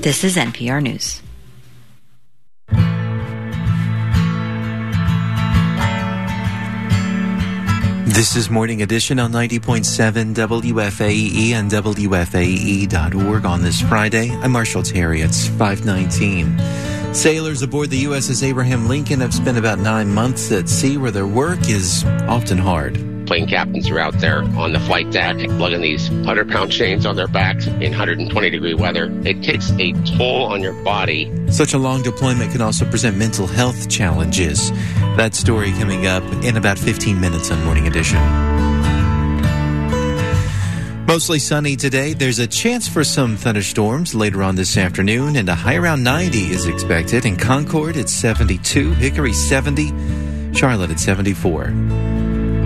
This is NPR News. This is Morning Edition on 90.7 WFAE and WFAE.org on this Friday. I'm Marshall Terry. It's 5:19. Sailors aboard the USS Abraham Lincoln have spent about 9 months at sea where their work is often hard. Plane captains are out there on the flight deck lugging these 100-pound chains on their backs in 120-degree weather. It takes a toll on your body. Such a long deployment can also present mental health challenges. That story coming up in about 15 minutes on Morning Edition. Mostly sunny today. There's a chance for some thunderstorms later on this afternoon, and a high around 90 is expected. In Concord, it's 72. Hickory, 70. Charlotte at 74.